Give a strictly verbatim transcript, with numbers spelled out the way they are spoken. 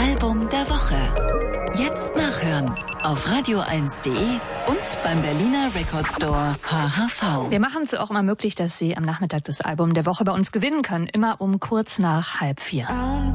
Album der Woche. Jetzt nachhören auf radio eins punkt de und beim Berliner Record Store H H V. Wir machen es auch immer möglich, dass Sie am Nachmittag das Album der Woche bei uns gewinnen können. Immer um kurz nach halb vier.